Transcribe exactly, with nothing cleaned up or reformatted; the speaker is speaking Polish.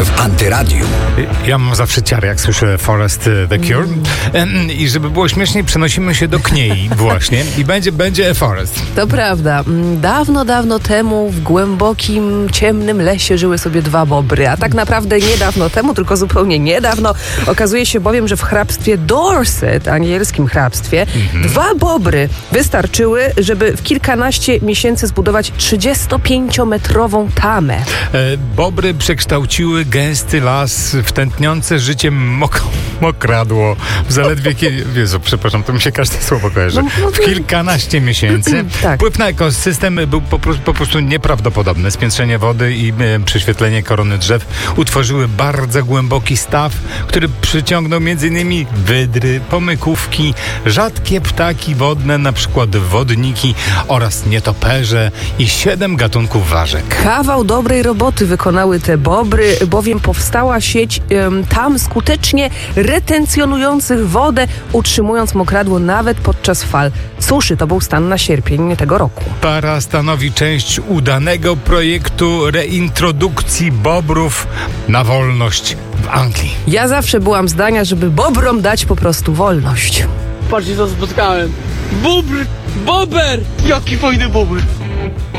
w Antyradiu. Ja mam zawsze ciary, jak słyszę Forest The Cure. I żeby było śmieszniej, przenosimy się do Kniei właśnie i będzie, będzie A Forest. To prawda. Dawno, dawno temu w głębokim, ciemnym lesie żyły sobie dwa bobry, a tak naprawdę niedawno temu, tylko zupełnie niedawno, okazuje się bowiem, że w hrabstwie Dorset, anielskim hrabstwie, mhm. dwa bobry wystarczyły, żeby w kilkanaście miesięcy zbudować trzydziestopięciometrową tamę. E, bobry przekształciły gęsty las w tętniące życiem mok- mokradło. W zaledwie kiedy... Jezu, przepraszam, to mi się każde słowo kojarzy. W kilkanaście miesięcy. Tak. Wpływ na ekosystem był po, po prostu nieprawdopodobny. Spiętrzenie wody i e, prześwietlenie korony drzew utworzyły bardzo głęboki staw, który przyciągnął między innymi wydry, pomykówki, rzadkie ptaki wodne, na przykład wodniki oraz nietoperze i siedem gatunków ważek. Kawał dobrej roboty wykonały te bobry, bowiem powstała sieć ym, tam skutecznie retencjonujących wodę, utrzymując mokradło nawet podczas fal suszy. To był stan na sierpień tego roku. Para stanowi część udanego projektu reintrodukcji bobrów na wolność w Anglii. Ja zawsze byłam zdania, żeby bobrom dać po prostu wolność. Patrzcie, co spotkałem. Bobr! Bober! Jaki fajny bober!